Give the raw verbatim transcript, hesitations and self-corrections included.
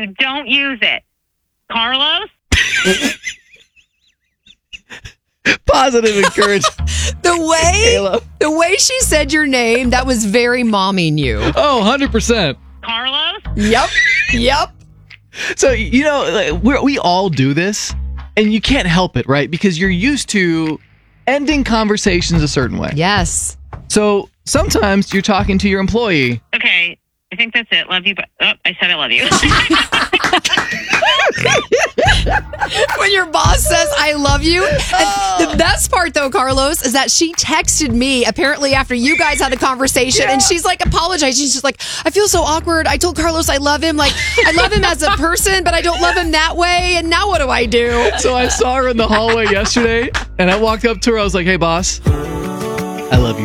you don't use it. Carlos? Positive encouragement. The way, Kayla. the way she said your name, that was very momming you. Oh, one hundred percent. Carlos? Yep. Yep. So, you know, like, we're, we all do this, and you can't help it, right? Because you're used to ending conversations a certain way. Yes. So sometimes you're talking to your employee. Okay, I think that's it. Love you, but oh, I said I love you. When your boss says, I love you. And the best part, though, Carlos, is that she texted me apparently after you guys had a conversation. Yeah. And she's like, apologizing. She's just like, I feel so awkward. I told Carlos I love him. Like, I love him as a person, but I don't love him that way. And now what do I do? So I saw her in the hallway yesterday, and I walked up to her. I was like, hey, boss, I love you.